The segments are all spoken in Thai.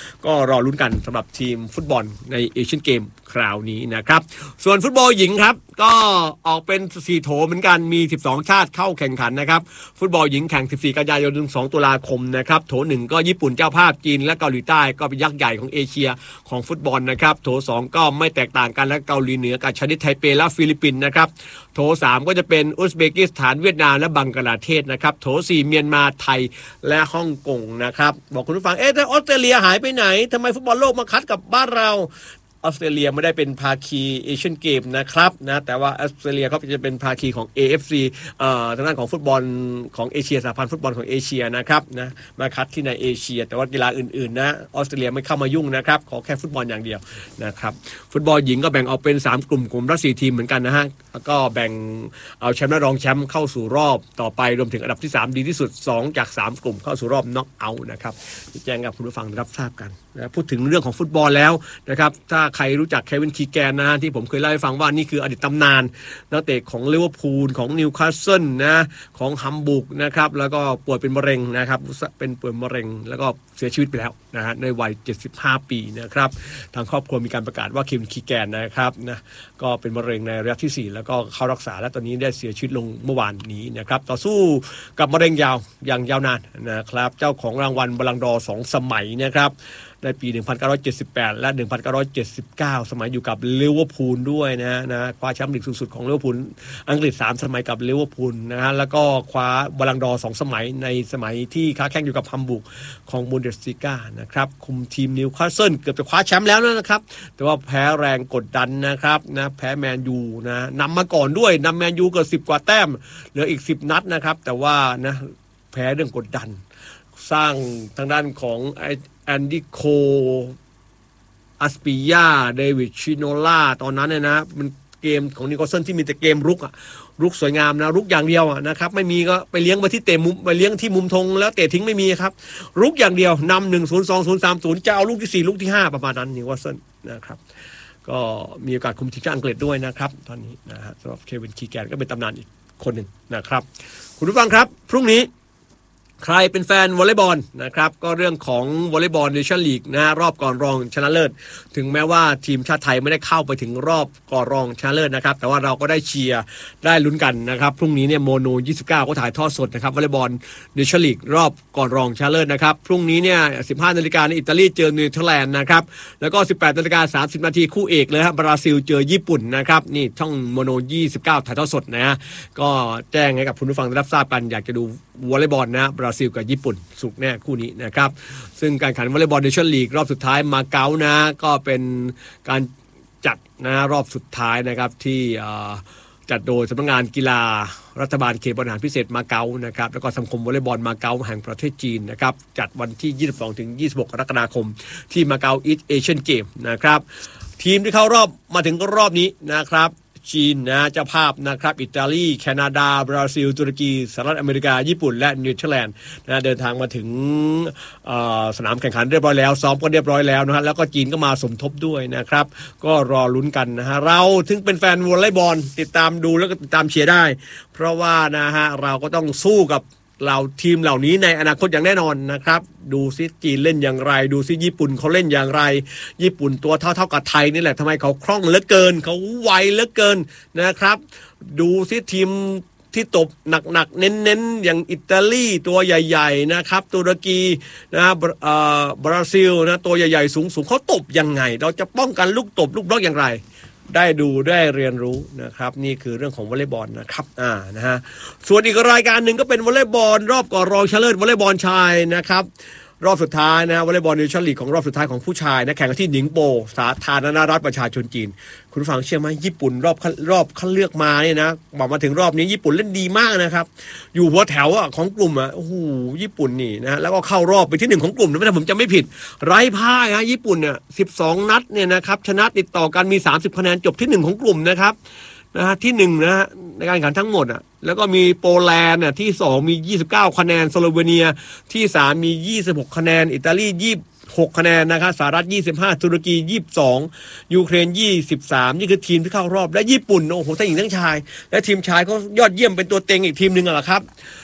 ก็รอลุ้นกันสำหรับทีมฟุตบอลในเอเชียนเกมคราวนี้นะครับส่วนฟุตบอลหญิงครับก็ออกเป็น4โถเหมือนกันมี12ชาติเข้าแข่งขันนะครับฟุตบอลหญิงแข่ง14กันยายนถึง2ตุลาคมนะครับโถ1ก็ญี่ปุ่นเจ้าภาพจีนและเกาหลีใต้ก็เป็นยักษ์ใหญ่ของเอเชียของฟุตบอลนะครับโถ2ก็ไม่แตกต่างกันและเกาหลีเหนือกับชนิดไทเปและฟิลิปปินส์นะครับโถ3ก็จะเป็นอุซเบกิสถานเวียดนามและบังกลาเทศนะครับโถ4เมียนมาไทยและฮ่องกงนะครับบอกคุณผู้ฟังถ้าออสเตรเลียหายไปไหนทำไมฟุตบอลโลกมาคัดกับบ้านเราออสเตรเลียไม่ได้เป็นภาคีเอเชียนเกมนะครับนะแต่ว่าออสเตรเลียเขาจะเป็นภาคีของ AFC ทางด้านของฟุตบอลของเอเชียสหพันธ์ฟุตบอลของเอเชียนะครับนะมาคัดที่ในเอเชียแต่ว่ากีฬาอื่นๆนะออสเตรเลียไม่เข้ามายุ่งนะครับขอแค่ฟุตบอลอย่างเดียวนะครับฟุตบอลหญิงก็แบ่งออกเป็น3กลุ่มละ4ทีมเหมือนกันนะฮะแล้วก็แบ่งเอาแชมป์และรองแชมป์เข้าสู่รอบต่อไปรวมถึงอันดับที่3ดีที่สุด2จาก3กลุ่มเข้าสู่รอบน็อกเอาท์นะครับแจ้งกับคุณผู้ฟังรับทราบกันนะพูดถึงเรื่องของฟุตบอลแล้วนะครับถ้าใครรู้จักเควินคีแกนนะที่ผมเคยเล่าให้ฟังว่านี่คืออดีตตำนานนักเตะของลิเวอร์พูลของนิวคาสเซิลนะของฮัมบูร์กนะครับแล้วก็ป่วยเป็นมะเร็งนะครับเป็นป่วยมะเร็งแล้วก็เสียชีวิตไปแล้วนะฮะในวัย75ปีนะครับทางครอบครัวมีการประกาศว่าเควินคีแกนนะครับนะก็เป็นมะเร็งในระยะที่4แล้วก็เข้ารักษาและตอนนี้ได้เสียชีวิตลงเมื่อวานนี้นะครับต่อสู้กับมะเร็งอย่างยาวนานนะครับเจ้าของรางวัลบอลลังก์ดอร์2สมัยนะครับในปี1978และ1979สมัยอยู่กับลิเวอร์พูลด้วยนะคว้าแชมป์ลีกสูงสุดของลิเวอร์พูลอังกฤษ3สมัยกับลิเวอร์พูลนะฮะแล้วก็คว้าบอลลังก์ดอร์2สมัยในสมัยที่ค้าแข่งอยู่กับฮัมบูร์กของบุนเดสลิก้านะครับคุมทีมนิวคาสเซิลเกือบจะคว้าแชมป์แล้วนะครับแต่ว่าแพ้แรงกดดันนะครับนะแพ้แมนยูนะนำมาก่อนด้วยนำแมนยูเกือบ10กว่าแต้มเหลืออีก10นัดนะครับแต่ว่านะแพ้เรื่องกดดันสร้างทางด้านของแอนดี้โคอัสปิยาเดวิดชิโนล่าตอนนั้นเนี่ยนะมันเกมของนิโคลสันที่มีแต่เกมรุกสวยงามนะรุกอย่างเดียวนะครับไม่มีก็ไปเลี้ยงมาที่เตะมุมไปเลี้ยงที่มุมธงแล้วเตะทิ้งไม่มีครับรุกอย่างเดียวนำ 1-0-2-0-3-0จะเอาลูกที่4ลูกที่5ประมาณนั้นนิโคลสันนะครับก็มีโอกาสคุมทีมชาติอังกฤษด้วยนะครับตอนนี้นะฮะสำหรับเควินคีแกนก็เป็นตำนานอีกคนหนึ่งนะครับคุณผู้ฟังครับพรุ่งนี้ใครเป็นแฟนวอลเลย์บอลนะครับก็เรื่องของวอลเลย์บอลเนชั่นลีกนะรอบก่อนรองชนะเลิศถึงแม้ว่าทีมชาติไทยไม่ได้เข้าไปถึงรอบก่อนรองชนะเลิศนะครับแต่ว่าเราก็ได้เชียร์ได้ลุ้นกันนะครับพรุ่งนี้เนี่ยโมโน29ก็ถ่ายทอดสดนะครับวอลเลย์บอลเนชั่นลีกรอบก่อนรองชนะเลิศนะครับพรุ่งนี้เนี่ย 15 นาฬิกาในอิตาลีเจอเนเธอร์แลนด์นะครับแล้วก็ 18:30 นาทีคู่เอกเลยครับบราซิลเจอญี่ปุ่นนะครับนี่ช่องโมโน29ถ่ายทอดสดนะก็แจ้งให้กับคุณผู้ฟังได้รับทราบกันอยากจะดูวอลเลย์บอลนะบราซิลกับญี่ปุ่นสุกแน่คู่นี้นะครับซึ่งการแข่งขันวอลเลย์บอลเนชั่นลีกรอบสุดท้ายมาเก๊านะก็เป็นการจัดนะรอบสุดท้ายนะครับที่จัดโดยสำนักงานกีฬารัฐบาลเขตบริหารพิเศษมาเก๊านะครับแล้วก็สมาคมวอลเลย์บอลมาเก๊าแห่งประเทศจีนนะครับจัดวันที่22ถึง26กรกฎาคมที่มาเก๊าอีสต์เอเชียนเกมนะครับทีมที่เข้ารอบมาถึงรอบนี้นะครับจีนนะเจ้าภาพนะครับอิตาลีแคนาดาบราซิลตุรกีสหรัฐอเมริกาญี่ปุ่นและเนเธอร์แลนด์นะเดินทางมาถึงสนามแข่งขันเรียบร้อยแล้วซ้อมก็เรียบร้อยแล้วนะฮะแล้วก็จีนก็มาสมทบด้วยนะครับก็รอลุ้นกันนะฮะเราถึงเป็นแฟนวอลเลย์บอลติดตามดูแล้วก็ติดตามเชียร์ได้เพราะว่านะฮะเราก็ต้องสู้กับเราทีมเหล่านี้ในอนาคตอย่างแน่นอนนะครับดูซิจีนเล่นอย่างไรดูซิญี่ปุ่นเขาเล่นอย่างไรญี่ปุ่นตัวเท่ากับไทยนี่แหละทำไมเขาคล่องเหลือเกินเขาไวเหลือเกินนะครับดูซิทีมที่ตบหนักๆเน้นๆอย่างอิตาลีตัวใหญ่ๆนะครับตุรกีนะบราซิลนะตัวใหญ่ๆสูงๆเขาตบยังไงเราจะป้องกันลูกตบลูกบล็อกอย่างไรได้ดูได้เรียนรู้นะครับนี่คือเรื่องของวอลเลย์บอลนะครับนะฮะส่วนอีกรายการหนึ่งก็เป็นวอลเลย์บอลรอบก่อนรองชนะเลิศวอลเลย์บอลชายนะครับรอบสุดท้ายนะวอลเลย์บอลเนชั่นลีกของรอบสุดท้ายของผู้ชายนะแข่งกันที่หนิงโปสาธารณรัฐประชาชนจีนคุณฟังเชื่อไหมญี่ปุ่นรอบคัดเลือกมาเนี่ยนะบอกมาถึงรอบนี้ญี่ปุ่นเล่นดีมากนะครับอยู่หัวแถวของกลุ่มโอ้โหญี่ปุ่นนี่นะแล้วก็เข้ารอบไปที่1ของกลุ่มนะถ้าผมจำไม่ผิดไร้พ่ายฮะญี่ปุ่นเนี่ย12นัดเนี่ยนะครับชนะติดต่อกันมี30คะแนนจบที่1ของกลุ่มนะครับนะฮะที่1นะฮะในการแข่งขันทั้งหมดแล้วก็มีโปแลนด์ที่2มี29คะแนนสโลเวเนียที่3มี26คะแนนอิตาลี26คะแนนนะครับสหรัฐ25ตุรกี22ยูเครน23นี่คือทีมที่เข้ารอบและญี่ปุ่นโอ้โหทั้งหญิงทั้งชายและทีมชายเขายอดเยี่ยมเป็นตัวเต็งอีกทีมนึงแหละครับ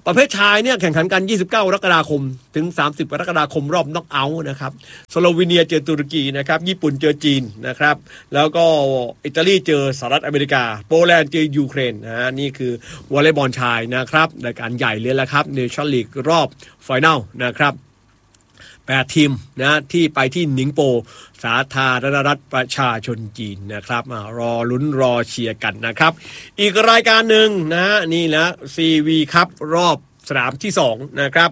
ประเภทชายเนี่ยแข่งขันกัน29กรกฎาคมถึง30กรกฎาคมรอบน็อกเอาท์นะครับสโลวีเนียเจอตุรกีนะครับญี่ปุ่นเจอจีนนะครับแล้วก็อิตาลีเจอสหรัฐอเมริกาโปแลนด์เจอยูเครนนะนี่คือวอลเลย์บอลชายนะครับรายการใหญ่เลยละครับเนชั่นลีกรอบไฟนอลนะครับ8ทีมนะที่ไปที่หนิงโปสาธารณรัฐประชาชนจีนนะครับรอลุ้นรอเชียร์กันนะครับอีกรายการหนึ่งนะนี่นะซีวีครับรอบสนามที่2นะครับ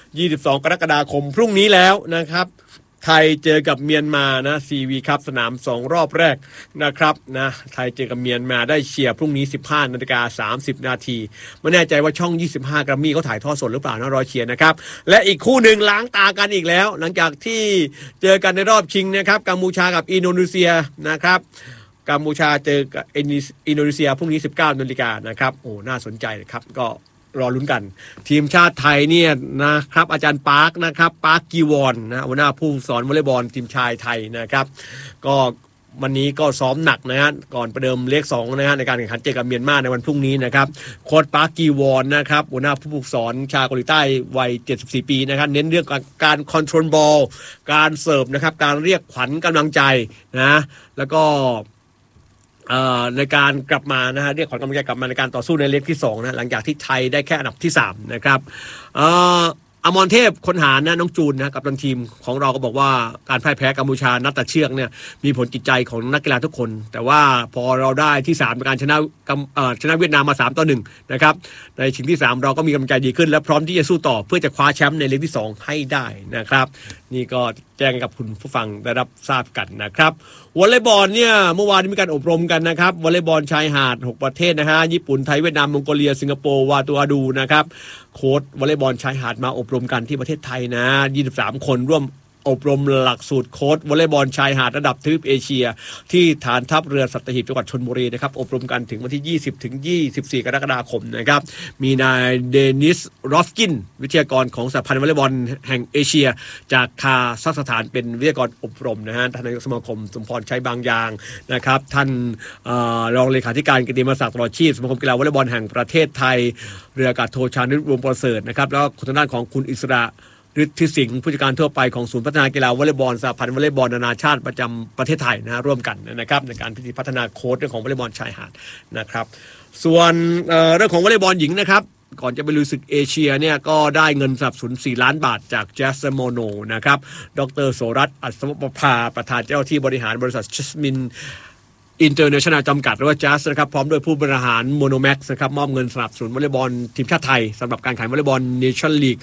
22กรกฎาคมพรุ่งนี้แล้วนะครับไทยเจอกับเมียนมานะซีวีครับสนาม2รอบแรกนะครับนะไทยเจอกับเมียนมาได้เชียร์พรุ่งนี้ 15:30 นาทีไม่แน่ใจว่าช่อง25แกรมมี่เขาถ่ายทอดสดหรือเปล่านะรอเชียร์นะครับและอีกคู่หนึ่งล้างตากันอีกแล้วหลังจากที่เจอกันในรอบชิงนะครับกัมพูชากับอินโดนีเซียนะครับกัมพูชาเจอกับอินโดนีเซียพรุ่งนี้ 19 นาฬิกานะครับโอ้น่าสนใจนะครับก็รอลุ้นกันทีมชาติไทยเนี่ยนะครับอาจารย์ปาร์คนะครับปาร์คกีวอนนะหัวหน้าผู้สอนวอลเลย์บอลทีมชายไทยนะครับก็วันนี้ก็ซ้อมหนักนะฮะก่อนประเดิมเลข2นะฮะในการแข่งขันเจอกับเมียนมาในวันพรุ่งนี้นะครับโค้ชปาร์คกีวอนนะครับหัวหน้าผู้ฝึกสอนชาวเกาหลีใต้วัย74 ปีนะครับเน้นเรื่องการคอนโทรลบอลการเสิร์ฟนะครับการเรียกขวัญกำลังใจนะแล้วก็ในการกลับมานะฮะเรียกขวัญกำลังใจกลับมาในการต่อสู้ในเลขที่2นะหลังจากที่ไทยได้แค่อันดับที่3นะครับอมรเทพคนหารนะน้องจูนนะกับทีมของเราก็บอกว่าการพ่ายแพ้กัมพูชานัดตัดเชือกเนี่ยมีผลจิตใจของนักกีฬาทุกคนแต่ว่าพอเราได้ที่3ในการชนะเวียดนามมา3-1นะครับในชิงที่3เราก็มีกำลังใจดีขึ้นและพร้อมที่จะสู้ต่อเพื่อจะคว้าแชมป์ในเลขที่2ให้ได้นะครับนี่ก็แจ้งกับคุณผู้ฟังได้รับทราบกันนะครับวอลเลย์บอลเนี่ยเมื่อวานนี้มีการอบรมกันนะครับวอลเลย์บอลชายหาด6ประเทศนะฮะญี่ปุ่นไทยเวียดนามมองโกเลียสิงคโปร์วาตูอาดูนะครับโค้ชวอลเลย์บอลชายหาดมาอบรมกันที่ประเทศไทยนะ23คนร่วมอบรมหลักสูตรโค้ชวอลเลย์บอลชายหาดระดับทวีปเอเชียที่ฐานทัพเรือสัตหีบจังหวัดชลบุรีนะครับอบรมกันถึงวันที่20ถึง24กรกฎาคมนะครับมีนายเดนิสรอฟกินวิทยากรของสหพันธ์วอลเลย์บอลแห่งเอเชียจากคาซัคสถานเป็นวิทยากรอบรมนะฮะท่านนายกสมาคมสมพรใช้บางอย่างนะครับท่านรองเลขาธิการกิตติมศักดิ์ตลอดชีพสมาคมกีฬาวอลเลย์บอลแห่งประเทศไทยเรืออากาศโทชานุวงศ์ประเสริฐนะครับแล้วก็ทางด้านของคุณอิสระฤทธิสิงห์ผู้จัดการทั่วไปของศูนย์พัฒนากีฬาวอลเลย์บอลสหพันธ์วอลเลย์บอลนานาชาติประจำประเทศไทยนะร่วมกันนะครับในการพิธีพัฒนาโค้ชเรื่องของวอลเลย์บอลชายหาดนะครับส่วนเรื่องของวอลเลย์บอลหญิงนะครับก่อนจะไปลุยศึกเอเชียเนี่ยก็ได้เงินสนับสนุน4 ล้านบาทจากแจสโมโนนะครับดร.โสรัตน์อัศวประภาประธานเจ้าที่บริหารบริษัทจัสมินอินเตอร์เนชั่นแนลจำกัดหรือว่าจัสนะครับพร้อมด้วยผู้บริหารโมโนแม็กซ์นะครับมอบเงินสนับสนุนวอลเลย์บอลทีมชาติไทยสำหรับการแข่งวอลเลย์บอลเนชั่นลีก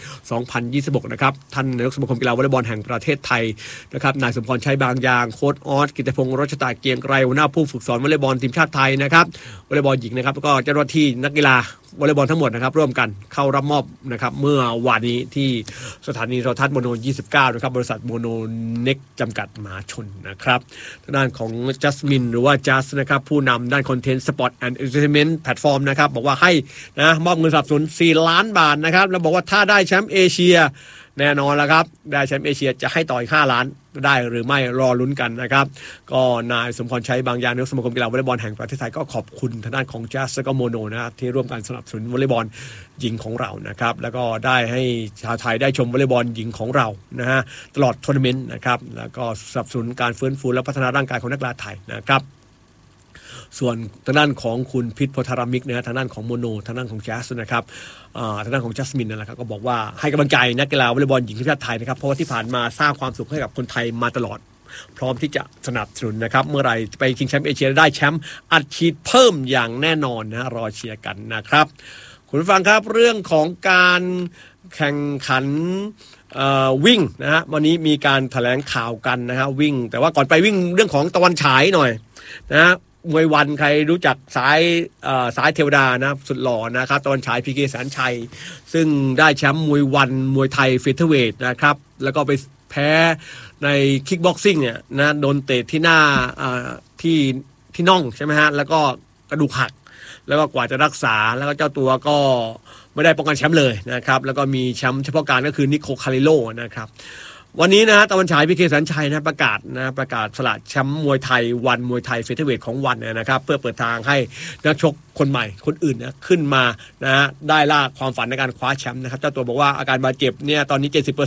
2026 นะครับท่านนายกสมาคมกีฬาวอลเลย์บอลแห่งประเทศไทยนะครับนายสมพรชัยบางยางโค้ชออสกิตติพงศ์รัชตาเกียงไกรหัวหน้าผู้ฝึกสอนวอลเลย์บอลทีมชาติไทยนะครับวอลเลย์บอลหญิงนะครับแล้วก็เจ้าหน้าที่นักกีฬาวอลเลย์บอลทั้งหมดนะครับร่วมกันเข้ารับมอบนะครับเมื่อวานนี้ที่สถานีโทรทัศน์โมโน29นะครับบริษัทโมโนเน็กจำกัดมหาชนนะครับทางด้านของจัสมินหรือว่าจัสนะครับผู้นำด้านคอนเทนต์สปอร์ตแอนด์เอนเตอร์เทนเมนต์แพลตฟอร์มนะครับบอกว่าให้นะมอบเงินสนับสนุน4 ล้านบาทนะครับแล้วบอกว่าถ้าได้แชมป์เอเชียแน่นอนแล้วครับได้แชมป์เอเชียจะให้ต่ออีก5 ล้านได้หรือไม่รอลุ้นกันนะครับก็นายสมพรชัยบางยางนายกสมาคมกีฬาวอลเลย์บอลแห่งประเทศไทยก็ขอบคุณทางด้านของจัสและก็โมโนนะครับที่ร่วมกันสนับสนุนวอลเลย์บอลหญิงของเรานะครับแล้วก็ได้ให้ชาวไทยได้ชมวอลเลย์บอลหญิงของเรานะฮะตลอดทัวร์นาเมนต์นะครับแล้วก็สนับสนุนการฟื้นฟูและพัฒนาร่างกายของนักกีฬาไทยนะครับส่วนทางด้านของคุณพิษโพธารามิกนะทางด้านของโมโนทางด้านของจัสนะครับทางด้านของจัสมินนั่นแหละครับก็บอกว่าให้กำลังใจนักกีฬาวอลเลย์บอลหญิงทีมชาติไทยนะครับเพราะว่าที่ผ่านมาสร้างความสุขให้กับคนไทยมาตลอดพร้อมที่จะสนับสนุนนะครับเมื่อไหร่ไปชิงแชมป์เอเชียได้แชมป์อัดฉีดเพิ่มอย่างแน่นอนนะรอเชียร์กันนะครับคุณผู้ฟังครับเรื่องของการแข่งขันวิ่งนะฮะวันนี้มีการแถลงข่าวกันนะฮะวิ่งแต่ว่าก่อนไปวิ่งเรื่องของตะวันฉายหน่อยนะฮะมวยวันใครรู้จักสายเทวดานะสุดหล่อนะครับตะวันฉายพีเคแสนชัยซึ่งได้แชมป์มวยวันมวยไทยเฟเธอร์เวทนะครับแล้วก็ไปแพ้ในคิกบ็อกซิ่งเนี่ยนะโดนเตะที่หน้าที่น่องใช่ไหมฮะแล้วก็กระดูกหักแล้วก็กว่าจะรักษาแล้วก็เจ้าตัวก็ไม่ได้ป้องกันแชมป์เลยนะครับแล้วก็มีแชมป์เฉพาะการก็คือนิโคคาริโลนะครับวันนี้นะตะวันฉายพีเคแสนชัยนะประกาศสละแชมป์มวยไทยวันมวยไทยเฟเธอร์เวทของวันนะครับเพื่อเปิดทางให้นักชกคนใหม่คนอื่นนะขึ้นมานะได้ล่าความฝันในการคว้าแชมป์นะครับเจ้าตัวบอกว่าอาการบาดเจ็บเนี่ยตอนนี้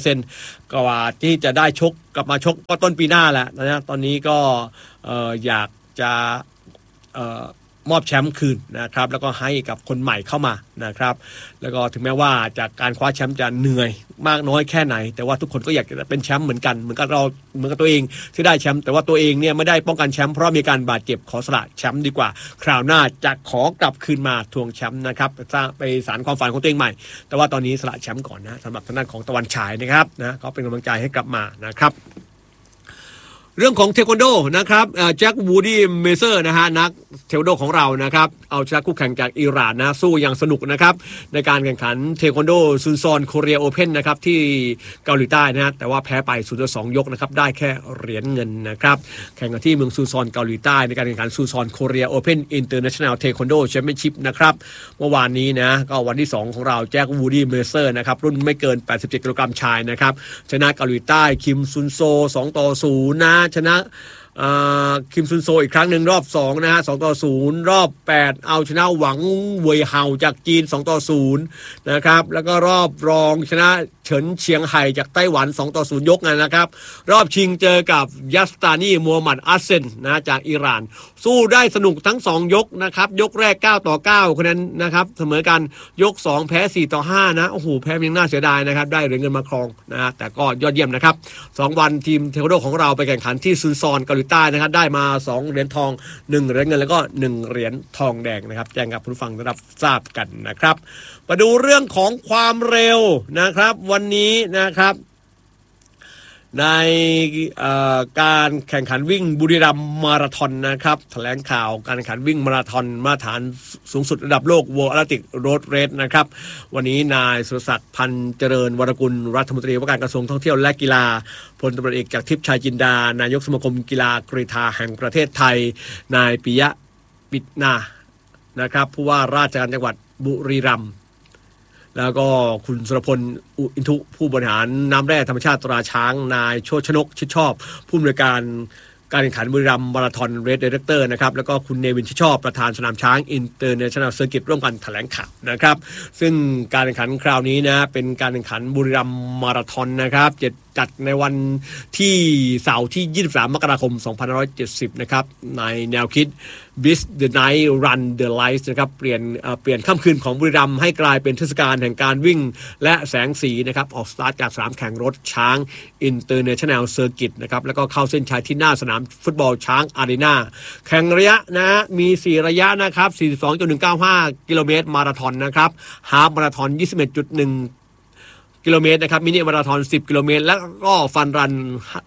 70% ก็ว่าที่จะได้ชกกลับมาชกก็ต้นปีหน้าแหละนะตอนนี้ก็อยากจะมอบแชมป์คืนนะครับแล้วก็ให้กับคนใหม่เข้ามานะครับแล้วก็ถึงแม้ว่าจากการคว้าแชมป์จะเหนื่อยมากน้อยแค่ไหนแต่ว่าทุกคนก็อยากจะเป็นแชมป์เหมือนกันเหมือนกับตัวเองที่ได้แชมป์แต่ว่าตัวเองเนี่ยไม่ได้ป้องกันแชมป์เพราะมีการบาดเจ็บขอสละแชมป์ดีกว่าคราวหน้าจะขอกลับคืนมาทวงแชมป์นะครับไปสานความฝันของตัวเองใหม่แต่ว่าตอนนี้สละแชมป์ก่อนนะสำหรับทางด้านของตะวันฉายนะครับนะก็เป็นกำลังใจให้กลับมานะครับเรื่องของเทควันโดนะครับแจ็ควูดี้เมเซอร์นะฮะนักเทควันโดของเรานะครับเอาชนะคู่แข่งจากอิหร่านนะสู้อย่างสนุกนะครับในการแข่งขันเทควันโดซุนซอนโคเรียโอเพ่นนะครับที่เกาหลีใต้นะฮะแต่ว่าแพ้ไป0-2 ยกนะครับได้แค่เหรียญเงินนะครับแข่งกันที่เมืองซุนซอนเกาหลีใต้ในการแข่งขันซุนซอนโคเรียโอเพ่นอินเตอร์เนชั่นแนลเทควันโดแชมเปี้ยนชิพนะครับเมื่อวานนี้นะก็วันที่2ของเราแจ็ควูดี้เมเซอร์นะครับรุ่นไม่เกิน87กิโลกรัมชายนะครับชนะเกาหลีใต้คิมซุนโซ2-0นะชนะคิมซุนโซอีกครั้งหนึ่งรอบ2นะฮะ2-0รอบ8เอาชนะหวังเวยเฮาจากจีน2-0นะครับแล้วก็รอบรองชนะเฉินเชียงไห่จากไต้หวัน2-0ยกนะครับรอบชิงเจอกับยัสตานีมูฮัมหมัดอัสเซนนะจากอิหร่านสู้ได้สนุกทั้ง2ยกนะครับยกแรก9-9คะแนนนะครับเสมอกันยก2แพ้4-5นะโอ้โหแพ้ยังน่าเสียดายนะครับได้เหรียญเงินมาครองนะแต่ก็ยอดเยี่ยมนะครับ2วันทีมเทควันโดของเราไปแข่งขันที่ซุนซอนเกาหลีใต้นะครับได้มา2เหรียญทอง1เหรียญเงินแล้วก็1เหรียญทองแดงนะครับแจ้งกับผู้ฟังได้รับทราบกันนะครับมาดูเรื่องของความเร็วนะครับวันนี้นะครับในการแข่งขันวิ่งบุรีรัมย์มาราธอนนะครับแถลงข่าวการแข่งขันวิ่งมาราธอนมาตรฐานสูงสุดระดับโลก World Athletics Road Race นะครับวันนี้นายสุรศักดิ์พันธ์เจริญวรกุลรัฐมนตรีว่าการกระทรวงท่องเที่ยวและกีฬาพลตำรวจเอกจากทิพย์ชัยจินดานายกสมาคมกีฬากรีฑาแห่งประเทศไทยนายปิยะปิตนานะครับผู้ว่าราชการจังหวัดบุรีรัมย์แล้วก็คุณสุรพลอินทุผู้บริหารน้ำแร่ธรรมชาติตราช้างนายโชติชนกชิดชอบผู้อำนวยการแข่งขันบุรีรัมย์มาราธอนเรดไดเรคเตอร์นะครับแล้วก็คุณเนวินชิดชอบประธานสนามช้างอินเตอร์เนชั่นแนลเซอร์กิตร่วมกันแถลงข่าวนะครับซึ่งการแข่งขันคราวนี้นะเป็นการแข่งขันบุรีรัมย์มาราธอนนะครับจัดในวันที่เสาร์ที่23มกราคม2570นะครับในแนวคิด Blitz the Night Run the Lights นะครับเปลี่ยนค่ำคืนของบุรีรัมย์ให้กลายเป็นเทศกาลแห่งการวิ่งและแสงสีนะครับออกสตาร์ทจากสนามแข่งรถช้างอินเตอร์เนชั่นแนลเซอร์กิตนะครับแล้วก็เข้าเส้นชัยที่หน้าสนามฟุตบอลช้างอารีนาแข่งระยะนะมี4ระยะนะครับ 42.195 กิโลเมตรมาราธอนนะครับฮาล์ฟมาราธอน 21.1กิโลเมตรนะครับมินิมาราธอน10กิโลเมตรแล้วก็ฟันรัน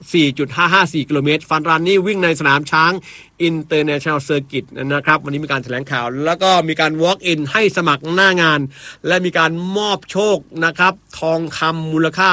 4.554 กิโลเมตรฟันรันนี่วิ่งในสนามช้างอินเตอร์เนชั่นแนลเซอร์กิตนะครับวันนี้มีการแถลงข่าวแล้วก็มีการ walk in ให้สมัครหน้างานและมีการมอบโชคนะครับทองคำมูลค่า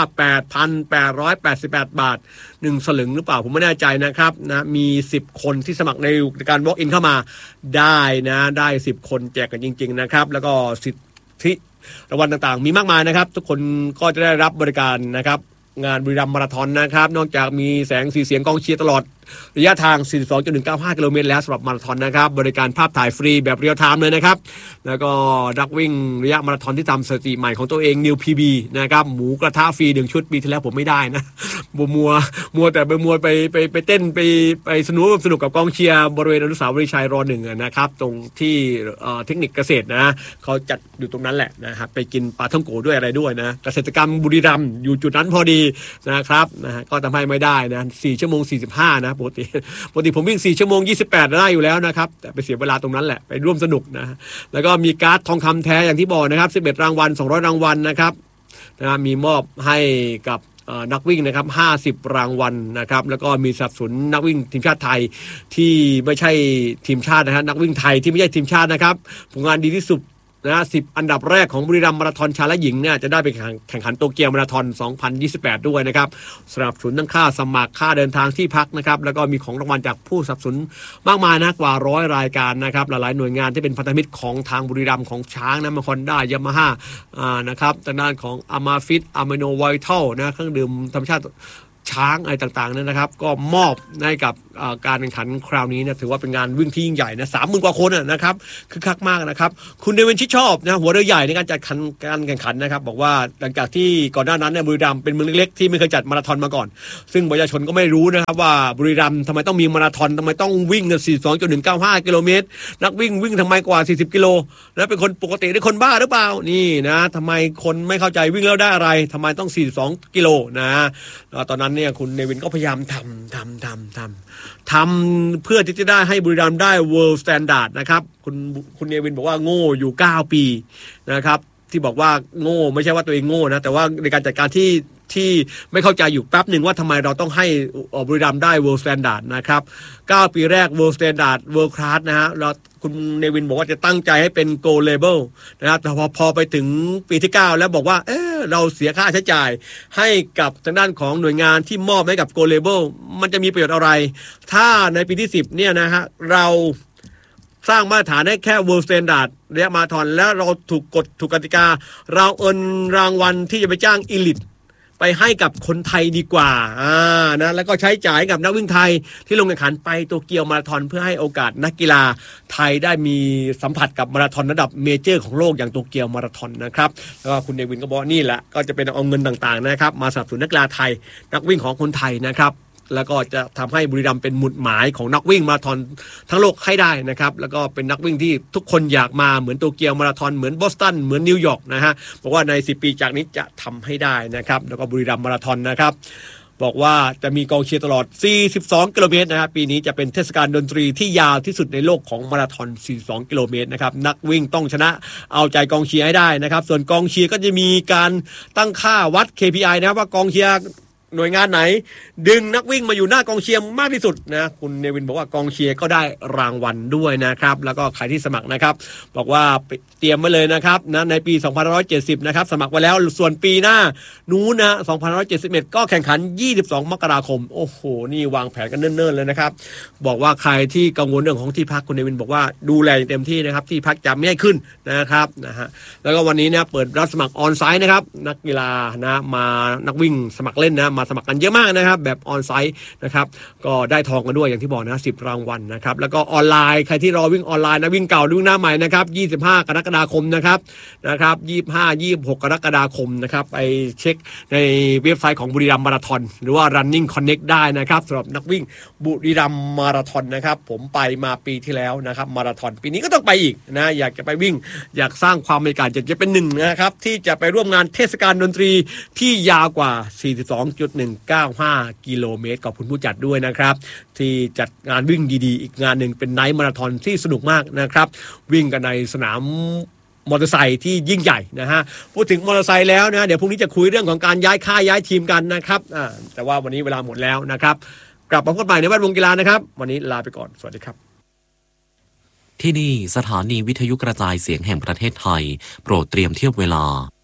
8,888 บาท1 สลึงหรือเปล่าผมไม่แน่ใจนะครับนะมี10คนที่สมัครในการ walk in เข้ามาได้10คนแจกกันจริงๆนะครับแล้วก็สิทธิรางวัลต่างๆมีมากมายนะครับทุกคนก็จะได้รับบริการนะครับงานบุรีรัมย์มาราธอนนะครับนอกจากมีแสงสีเสียงกองเชียร์ตลอดระยะทาง 42.195 กิโลเมตรแล้วสำหรับมาราธอนนะครับบริการภาพถ่ายฟรีแบบเรียลไทม์เลยนะครับแล้วก็นักวิ่งระยะมาราธอนที่ทำสถิติใหม่ของตัวเอง New PB นะครับหมูกระทะฟรี1ชุดปีที่แล้วผมไม่ได้นะมัวแต่ไปเต้นไปสนุกกับกองเชียร์บริเวณอนุสาวรีย์ชัยร.1นะครับตรงที่เทคนิคเกษตรนะเขาจัดอยู่ตรงนั้นแหละนะครับไปกินปลาท่องโกด้วยอะไรด้วยนะเกษตรกรรมบุรีรัมย์อยู่จุดนั้นพอดีนะครับนะฮะก็ทำให้ไม่ได้นะ4 ชั่วโมง 45นะปกติผมวิ่ง4 ชั่วโมง 28ได้อยู่แล้วนะครับแต่ไปเสียเวลาตรงนั้นแหละไปร่วมสนุกนะแล้วก็มีการ์ดทองคำแท้อย่างที่บอกนะครับ11รางวัล200รางวัลนะครับมีมอบให้กับนักวิ่งนะครับ50รางวัลนะครับแล้วก็มีสนับสนุนนักวิ่งทีมชาติไทยที่ไม่ใช่ทีมชาตินะฮะนักวิ่งไทยที่ไม่ใช่ทีมชาตินะครับผลงานดีที่สุดนะ10อันดับแรกของบุรีรัมย์มาราธอนชายและหญิงเนี่ยจะได้ไปแข่งขันโตเกียวมาราธอน2028ด้วยนะครับสนับสนุนทั้งค่าสมัครค่าเดินทางที่พักนะครับแล้วก็มีของรางวัลจากผู้สนับสนุนมากมายนะกว่า100รายการนะครับหลายๆหน่วยงานที่เป็นพันธมิตรของทางบุรีรัมย์ของช้างนะมาคอนด้ายามาฮ่านะครับทางด้านของอามาฟิตอะมิโนไวทัลนะเครื่องดื่มธรรมชาติช้างอะไรต่างๆเนี่ยนะครับก็มอบให้กับการแข่งขันคราวนี้นะถือว่าเป็นงานวิ่งที่ยิ่งใหญ่นะ30,000 กว่าคนนะครับคือคักมากนะครับคุณเดวินชิดชอบนะหัวเรือใหญ่ในการจัดการแข่งขันนะครับบอกว่าหลังจากที่ก่อนหน้านั้นเนี่ยบุรีรัมย์เป็นเมืองเล็กๆที่ไม่เคยจัดมาราธอนมาก่อนซึ่งประชาชนก็ไม่รู้นะครับว่าบุรีรัมย์ทำไมต้องมีมาราธอนทำไมต้องวิ่งกัน42.195 กิโลเมตรนักวิ่งทำไมกว่า40 กิโลแล้วเป็นคนปกติหรือคนบ้าหรือเปล่านี่นะทำไมคนไม่เข้าใจวิ่งแล้วได้อะไรทำไมต้อง42 กิโลนะตอนนั้นเนี่ยคุณเนวินก็พยายามทำเพื่อที่จะได้ให้บุรีรัมย์ได้ World Standard นะครับคุณเนวินบอกว่าโง่อยู่9 ปีนะครับที่บอกว่าโง่ไม่ใช่ว่าตัวเองโง่นะแต่ว่าในการจัดการที่ไม่เข้าใจอยู่แป๊บหนึ่งว่าทำไมเราต้องให้บุรีรัมย์ได้ World Standard นะครับ9 ปีแรก World Standard World Class นะฮะเราคุณเนวินบอกว่าจะตั้งใจให้เป็น Gold Label นะครับแต่พอไปถึงปีที่9แล้วบอกว่าเราเสียค่าใช้จ่ายให้กับทางด้านของหน่วยงานที่มอบให้กับ Gold Label มันจะมีประโยชน์อะไรถ้าในปีที่10เนี่ยนะฮะเราสร้างมาตรฐานให้แค่ World Standard ระยะมาราธอนแล้วเราถูกกติกาเราเอินรางวัลที่จะไปจ้าง Eliteไปให้กับคนไทยดีกว่านะแล้วก็ใช้จ่ายกับนักวิ่งไทยที่ลงแข่งขันไปโตเกียวมาราธอนเพื่อให้โอกาสนักกีฬาไทยได้มีสัมผัสกับมาราธอนระดับเมเจอร์ของโลกอย่างโตเกียวมาราธอนนะครับแล้วก็คุณเนวินก็บอกนี่แหละก็จะเป็นเอาเงินต่างๆนะครับมาสนับสนุนนักกีฬาไทยนักวิ่งของคนไทยนะครับแล้วก็จะทำให้บุรีรัมย์เป็นหมุดหมายของนักวิ่งมาราธอนทั้งโลกให้ได้นะครับแล้วก็เป็นนักวิ่งที่ทุกคนอยากมาเหมือนโตเกียวมาราธอนเหมือนบอสตันเหมือนนิวยอร์กนะฮะบอกว่าใน10 ปีจากนี้จะทำให้ได้นะครับแล้วก็บุรีรัมย์มาราธอนนะครับบอกว่าจะมีกองเชียร์ตลอด42 กิโลเมตรนะครับปีนี้จะเป็นเทศกาลดนตรีที่ยาวที่สุดในโลกของมาราธอน42 กิโลเมตรนะครับนักวิ่งต้องชนะเอาใจกองเชียร์ให้ได้นะครับส่วนกองเชียร์ก็จะมีการตั้งค่าวัด KPI นะครับว่ากองเชียร์หน่วยงานไหนดึงนักวิ่งมาอยู่หน้ากองเชียร์มากที่สุดนะคุณเนวินบอกว่ากองเชียร์ก็ได้รางวัลด้วยนะครับแล้วก็ใครที่สมัครนะครับบอกว่าเตรียมไว้เลยนะครับนะในปี2570นะครับสมัครไว้แล้วส่วนปีหน้านู้นนะ2571ก็แข่งขัน22 มกราคมโอ้โหนี่วางแผนกันเนิ่นๆเลยนะครับบอกว่าใครที่กังวลเรื่องของที่พักคุณเนวินบอกว่าดูแลเต็มที่นะครับที่พักจะไม่ให้ขึ้นนะครับนะฮะแล้วก็วันนี้เนี่ยเปิดรับสมัครออนไซต์นะครับนักกีฬานะมานักวิ่งสมัครเล่นนะมาสมัครกันเยอะมากนะครับแบบออนไซต์นะครับก็ได้ทองกันด้วยอย่างที่บอกนะ10 รางวัลนะครับแล้วก็ออนไลน์ใครที่รอวิ่งออนไลน์นะวิ่งเก่าวิ่งหน้าใหม่นะครับ25 กรกฎาคมนะครับ25-26 กรกฎาคมนะครับไปเช็คในเว็บไซต์ของบุรีรัมย์มาราธอนหรือว่า Running Connect ได้นะครับสำหรับนักวิ่งบุรีรัมย์มาราธอนนะครับผมไปมาปีที่แล้วนะครับมาราธอนปีนี้ก็ต้องไปอีกนะอยากจะไปวิ่งอยากสร้างความบรรยากาศจะเป็นหนึ่งนะครับที่จะไปร่วมงานเทศกาลดนตรีที่ยาวกว่า42.195 กิโลเมตรขอบคุณผู้จัดด้วยนะครับที่จัดงานวิ่งดีๆอีกงานหนึ่งเป็นไนท์มาราธอนที่สนุกมากนะครับวิ่งกันในสนามมอเตอร์ไซค์ที่ยิ่งใหญ่นะฮะพูดถึงมอเตอร์ไซค์แล้วนะเดี๋ยวพรุ่งนี้จะคุยเรื่องของการย้ายค่ายย้ายทีมกันนะครับแต่ว่าวันนี้เวลาหมดแล้วนะครับกลับมาพบกันใหม่ในแวดวงกีฬานะครับวันนี้ลาไปก่อนสวัสดีครับที่นี่สถานีวิทยุกระจายเสียงแห่งประเทศไทยโปรดเตรียมเทียบเวลา